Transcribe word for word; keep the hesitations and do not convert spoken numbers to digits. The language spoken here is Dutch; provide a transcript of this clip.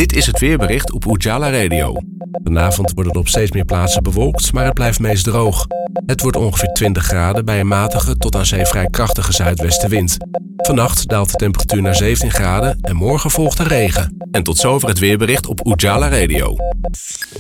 Dit is het weerbericht op Ujala Radio. Vanavond wordt het op steeds meer plaatsen bewolkt, maar het blijft meest droog. Het wordt ongeveer twintig graden bij een matige tot aan zee vrij krachtige zuidwestenwind. Vannacht daalt de temperatuur naar zeventien graden en morgen volgt er regen. En tot zover het weerbericht op Ujala Radio.